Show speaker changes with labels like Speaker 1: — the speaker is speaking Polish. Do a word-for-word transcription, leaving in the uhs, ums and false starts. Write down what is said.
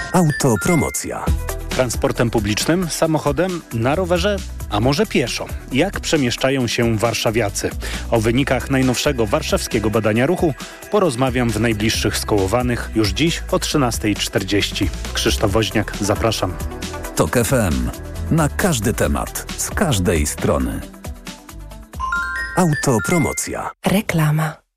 Speaker 1: Autopromocja.
Speaker 2: Transportem publicznym, samochodem, na rowerze, a może pieszo? Jak przemieszczają się warszawiacy? O wynikach najnowszego warszawskiego badania ruchu porozmawiam w najbliższych Skołowanych już dziś o trzynasta czterdzieści. Krzysztof Woźniak, zapraszam.
Speaker 1: Tok F M. Na każdy temat, z każdej strony. Autopromocja.
Speaker 3: Reklama.